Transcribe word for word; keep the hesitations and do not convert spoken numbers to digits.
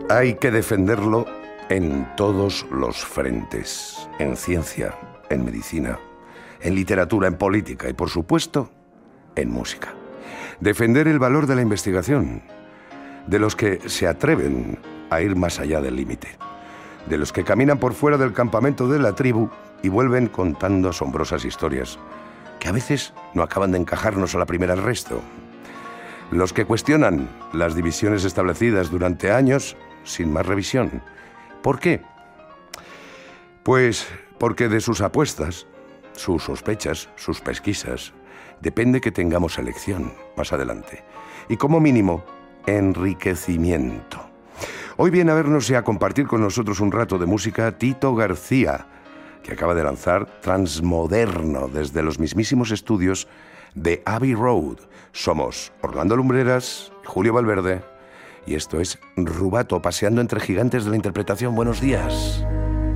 Hay que defenderlo en todos los frentes, en ciencia, en medicina, en literatura, en política y, por supuesto, en música. Defender el valor de la investigación, de los que se atreven a ir más allá del límite, de los que caminan por fuera del campamento de la tribu y vuelven contando asombrosas historias que a veces no acaban de encajarnos a la primera al resto. Los que cuestionan las divisiones establecidas durante años sin más revisión. ¿Por qué? Pues porque de sus apuestas, sus sospechas, sus pesquisas, depende que tengamos elección más adelante. Y como mínimo, enriquecimiento. Hoy viene a vernos y a compartir con nosotros un rato de música Tito García, que acaba de lanzar Transmoderno desde los mismísimos estudios de Abbey Road. Somos Orlando Lumbreras, Julio Valverde, y esto es Rubato, paseando entre gigantes de la interpretación. Buenos días.